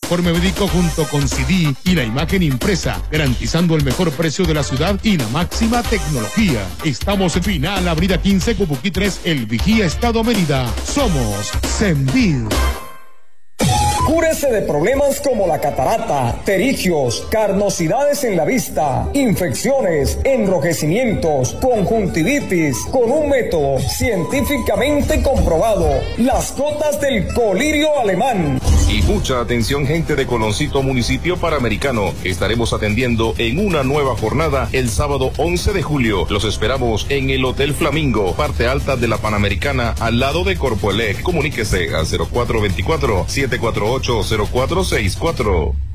informe médico junto con CD y la imagen impresa, garantizando el mejor precio de la ciudad y la máxima tecnología. Estamos en Final, Avenida 15, Cupuquí 3, El Vigía, Estado Mérida. Somos Senbil. Cúrese de problemas como la catarata, pterigios, carnosidades en la vista, infecciones, enrojecimientos, conjuntivitis, con un método científicamente comprobado, las gotas del colirio alemán. Y mucha atención, gente de Coloncito, municipio panamericano. Estaremos atendiendo en una nueva jornada el sábado 11 de julio. Los esperamos en el Hotel Flamingo, parte alta de la Panamericana, al lado de Corpoelec. Comuníquese al 0424-748-0464.